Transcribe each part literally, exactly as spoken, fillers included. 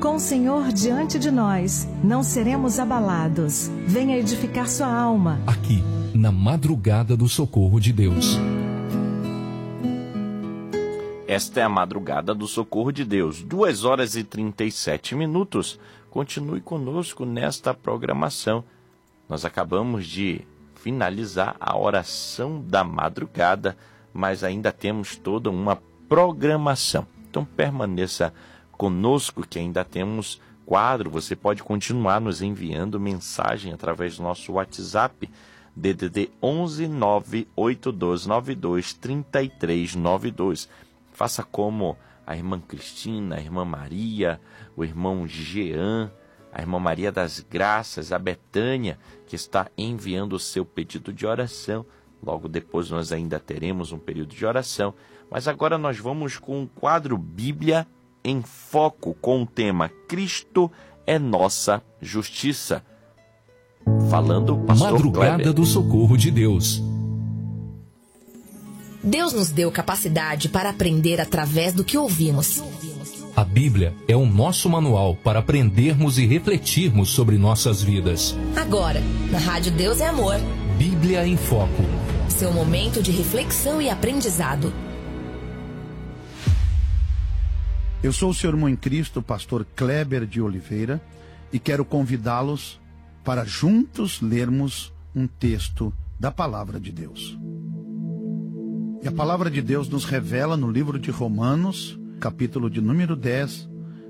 Com o Senhor diante de nós, não seremos abalados. Venha edificar sua alma. Aqui, na madrugada do socorro de Deus. Esta é a madrugada do socorro de Deus, duas horas e trinta e sete minutos. Continue conosco nesta programação. Nós acabamos de finalizar a oração da madrugada, mas ainda temos toda uma programação. Então permaneça conosco que ainda temos quadro. Você pode continuar nos enviando mensagem através do nosso WhatsApp, D D D onze nove oito dois nove dois três três nove dois. Faça como a irmã Cristina, a irmã Maria, o irmão Jean, a irmã Maria das Graças, a Betânia, que está enviando o seu pedido de oração. Logo depois nós ainda teremos um período de oração. Mas agora nós vamos com o quadro Bíblia em Foco, com o tema Cristo é Nossa Justiça. Falando o pastor Madrugada Kleber. do Socorro de Deus. Deus nos deu capacidade para aprender através do que ouvimos. A Bíblia é o nosso manual para aprendermos e refletirmos sobre nossas vidas. Agora, na Rádio Deus é Amor. Bíblia em Foco. Seu momento de reflexão e aprendizado. Eu sou o seu irmão em Cristo, pastor Kleber de Oliveira, e quero convidá-los para juntos lermos um texto da Palavra de Deus. E a Palavra de Deus nos revela no livro de Romanos, capítulo de número dez,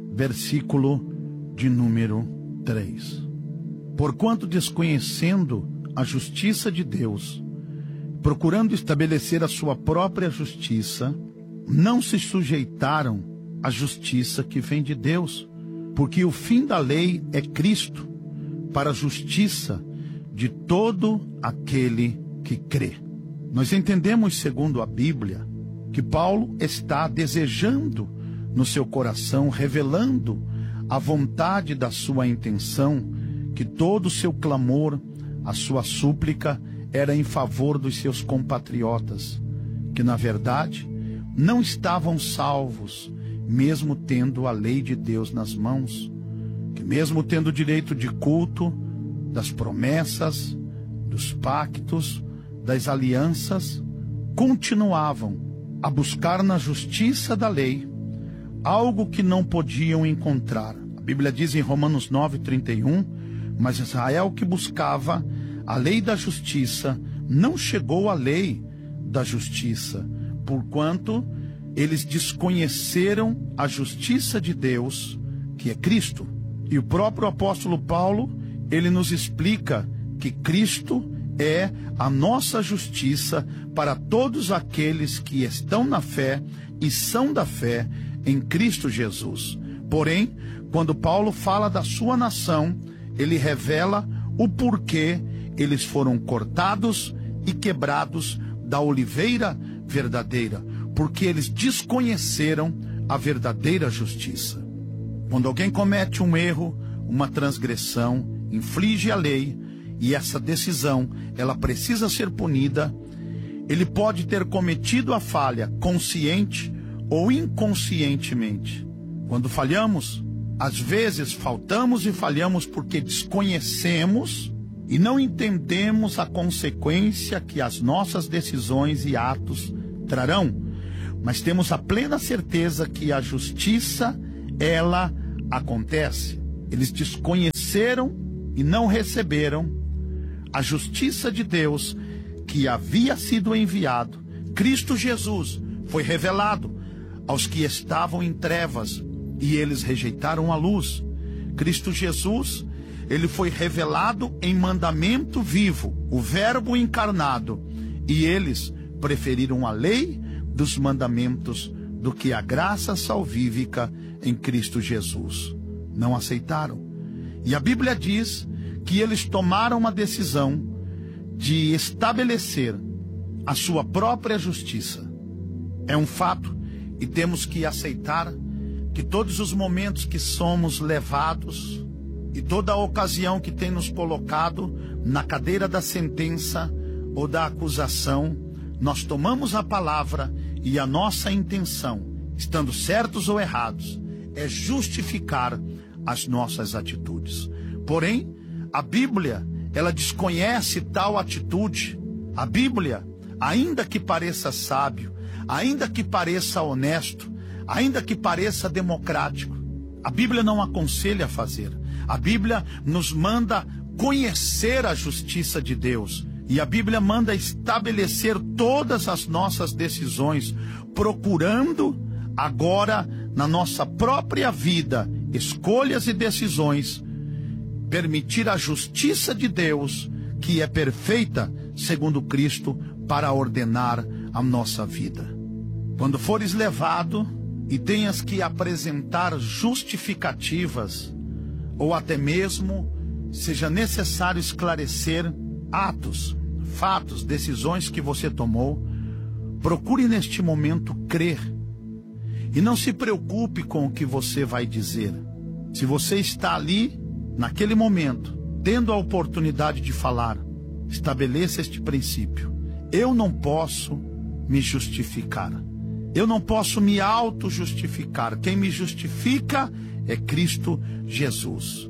versículo de número três. Porquanto, desconhecendo a justiça de Deus, procurando estabelecer a sua própria justiça, não se sujeitaram à justiça que vem de Deus, porque o fim da lei é Cristo, para a justiça de todo aquele que crê. Nós entendemos, segundo a Bíblia, que Paulo está desejando no seu coração, revelando a vontade da sua intenção, que todo o seu clamor, a sua súplica, era em favor dos seus compatriotas, que na verdade não estavam salvos, mesmo tendo a lei de Deus nas mãos, que mesmo tendo o direito de culto, das promessas, dos pactos, das alianças, continuavam a buscar na justiça da lei algo que não podiam encontrar. A Bíblia diz em Romanos nove, trinta e um, mas Israel que buscava a lei da justiça não chegou à lei da justiça, porquanto eles desconheceram a justiça de Deus, que é Cristo. E o próprio apóstolo Paulo, ele nos explica que Cristo é a nossa justiça para todos aqueles que estão na fé e são da fé em Cristo Jesus. Porém, quando Paulo fala da sua nação, ele revela o porquê eles foram cortados e quebrados da oliveira verdadeira, porque eles desconheceram a verdadeira justiça. Quando alguém comete um erro, uma transgressão, inflige a lei, e essa decisão, ela precisa ser punida, ele pode ter cometido a falha consciente ou inconscientemente. Quando falhamos, às vezes faltamos e falhamos porque desconhecemos e não entendemos a consequência que as nossas decisões e atos trarão. Mas temos a plena certeza que a justiça, ela acontece. Eles desconheceram e não receberam a justiça de Deus que havia sido enviado. Cristo Jesus foi revelado aos que estavam em trevas e eles rejeitaram a luz. Cristo Jesus, ele foi revelado em mandamento vivo, o verbo encarnado, e eles preferiram a lei dos mandamentos do que a graça salvífica em Cristo Jesus. Não aceitaram. E a Bíblia diz que eles tomaram uma decisão de estabelecer a sua própria justiça. É um fato e temos que aceitar que todos os momentos que somos levados e toda a ocasião que tem nos colocado na cadeira da sentença ou da acusação, nós tomamos a palavra e a nossa intenção, estando certos ou errados, é justificar as nossas atitudes. Porém, a Bíblia, ela desconhece tal atitude. A Bíblia, ainda que pareça sábio, ainda que pareça honesto, ainda que pareça democrático, a Bíblia não aconselha a fazer. A Bíblia nos manda conhecer a justiça de Deus. E a Bíblia manda estabelecer todas as nossas decisões, procurando agora, na nossa própria vida, escolhas e decisões, permitir a justiça de Deus, que é perfeita, segundo Cristo, para ordenar a nossa vida. Quando fores levado e tenhas que apresentar justificativas, ou até mesmo seja necessário esclarecer atos, fatos, decisões que você tomou, procure neste momento crer. E não se preocupe com o que você vai dizer. Se você está ali, naquele momento, tendo a oportunidade de falar, estabeleça este princípio. Eu não posso me justificar. Eu não posso me auto-justificar. Quem me justifica é Cristo Jesus.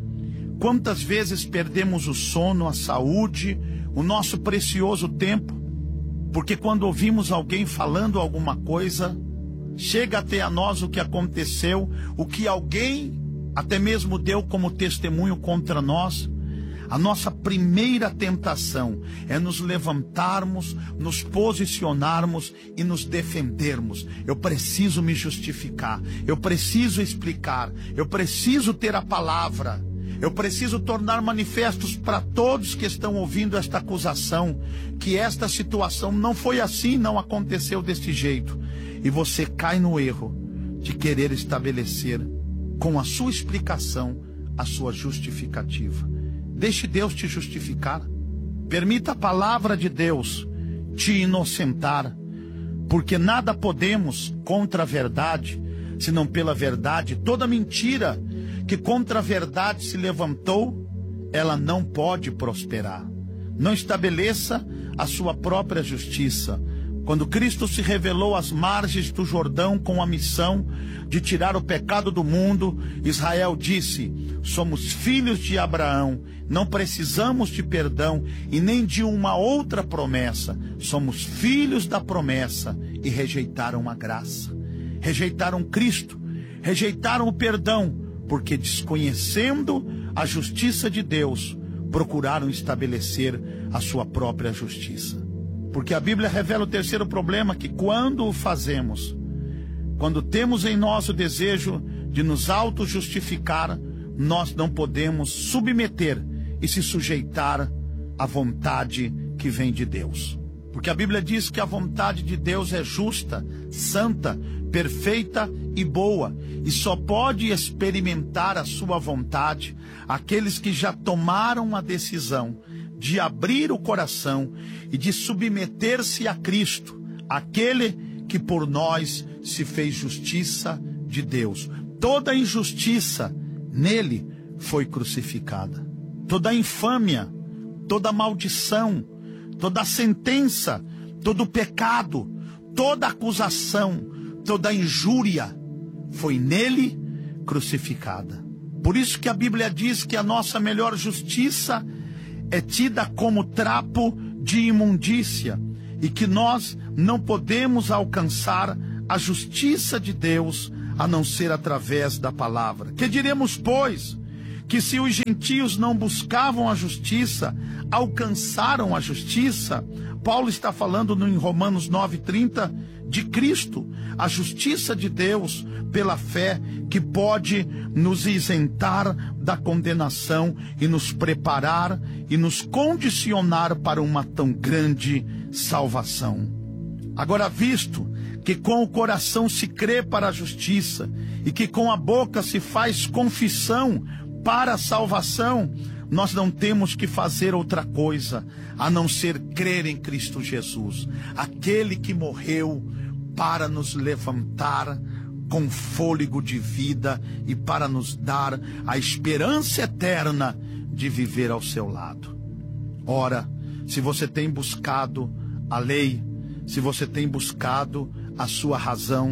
Quantas vezes perdemos o sono, a saúde, o nosso precioso tempo, porque quando ouvimos alguém falando alguma coisa, chega até a nós o que aconteceu, o que alguém até mesmo deu como testemunho contra nós. A nossa primeira tentação é nos levantarmos, nos posicionarmos e nos defendermos. Eu preciso me justificar, eu preciso explicar, eu preciso ter a palavra, eu preciso tornar manifestos para todos que estão ouvindo esta acusação, que esta situação não foi assim, não aconteceu deste jeito. E você cai no erro de querer estabelecer com a sua explicação a sua justificativa. Deixe Deus te justificar. Permita a palavra de Deus te inocentar, porque nada podemos contra a verdade, senão pela verdade. Toda mentira que contra a verdade se levantou, ela não pode prosperar. Não estabeleça a sua própria justiça. Quando Cristo se revelou às margens do Jordão com a missão de tirar o pecado do mundo, Israel disse: somos filhos de Abraão, não precisamos de perdão e nem de uma outra promessa. Somos filhos da promessa. E rejeitaram a graça, rejeitaram Cristo, rejeitaram o perdão, porque desconhecendo a justiça de Deus, procuraram estabelecer a sua própria justiça. Porque a Bíblia revela o terceiro problema, que quando o fazemos, quando temos em nós o desejo de nos auto-justificar, nós não podemos submeter e se sujeitar à vontade que vem de Deus. Porque a Bíblia diz que a vontade de Deus é justa, santa, perfeita e boa, e só pode experimentar a sua vontade aqueles que já tomaram a decisão de abrir o coração e de submeter-se a Cristo, aquele que por nós se fez justiça de Deus. Toda injustiça nele foi crucificada. Toda infâmia, toda maldição, toda sentença, todo pecado, toda acusação, toda injúria foi nele crucificada. Por isso que a Bíblia diz que a nossa melhor justiça é tida como trapo de imundícia e que nós não podemos alcançar a justiça de Deus a não ser através da palavra. Que diremos, pois, que se os gentios não buscavam a justiça, alcançaram a justiça? Paulo está falando no, em Romanos nove, trinta, de Cristo, a justiça de Deus pela fé, que pode nos isentar da condenação e nos preparar e nos condicionar para uma tão grande salvação. Agora, visto que com o coração se crê para a justiça e que com a boca se faz confissão para a salvação, nós não temos que fazer outra coisa a não ser crer em Cristo Jesus, aquele que morreu para nos levantar com fôlego de vida e para nos dar a esperança eterna de viver ao seu lado. Ora, se você tem buscado a lei, se você tem buscado a sua razão,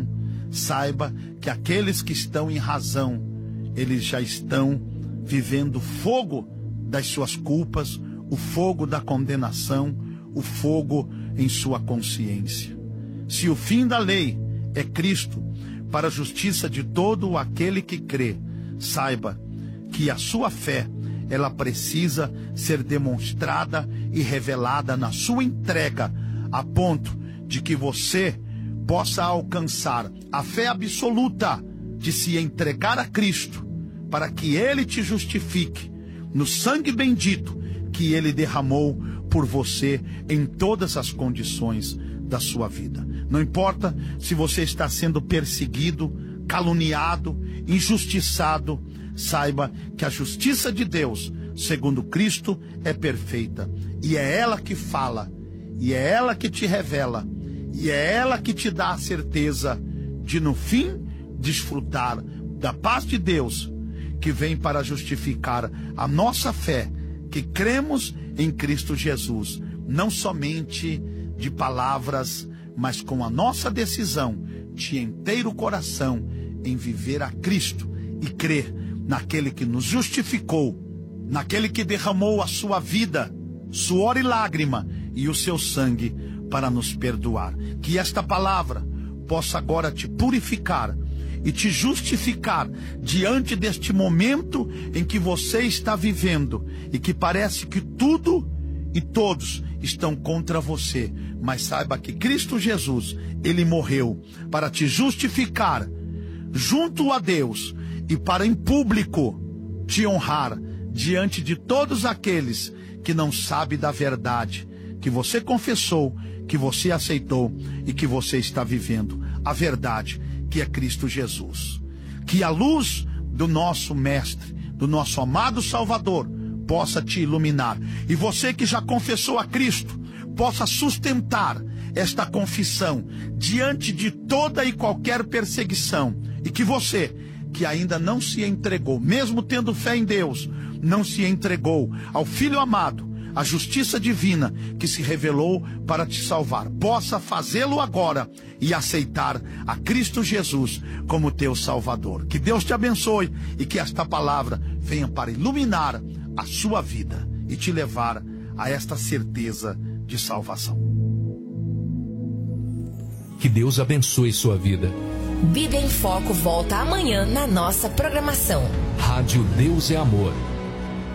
saiba que aqueles que estão em razão, eles já estão vivendo o fogo das suas culpas, o fogo da condenação, o fogo em sua consciência. Se o fim da lei é Cristo, para a justiça de todo aquele que crê, saiba que a sua fé, ela precisa ser demonstrada e revelada na sua entrega, a ponto de que você possa alcançar a fé absoluta de se entregar a Cristo, para que Ele te justifique no sangue bendito que Ele derramou por você em todas as condições da sua vida. Não importa se você está sendo perseguido, caluniado, injustiçado, saiba que a justiça de Deus, segundo Cristo, é perfeita. E é ela que fala, e é ela que te revela, e é ela que te dá a certeza de, no fim, desfrutar da paz de Deus, que vem para justificar a nossa fé, que cremos em Cristo Jesus, não somente de palavras, mas com a nossa decisão de inteiro coração em viver a Cristo e crer naquele que nos justificou, naquele que derramou a sua vida, suor e lágrima e o seu sangue para nos perdoar. Que esta palavra possa agora te purificar e te justificar diante deste momento em que você está vivendo e que parece que tudo e todos estão contra você. Mas saiba que Cristo Jesus, Ele morreu para te justificar junto a Deus e para em público te honrar diante de todos aqueles que não sabem da verdade, que você confessou, que você aceitou e que você está vivendo a verdade, que é Cristo Jesus. Que a luz do nosso Mestre, do nosso amado Salvador, possa te iluminar. E você que já confessou a Cristo, possa sustentar esta confissão diante de toda e qualquer perseguição. E que você, que ainda não se entregou, mesmo tendo fé em Deus, não se entregou ao Filho amado, a justiça divina que se revelou para te salvar, possa fazê-lo agora e aceitar a Cristo Jesus como teu Salvador. Que Deus te abençoe e que esta palavra venha para iluminar a sua vida e te levar a esta certeza de salvação. Que Deus abençoe sua vida. Bíblia em Foco volta amanhã na nossa programação. Rádio Deus é Amor.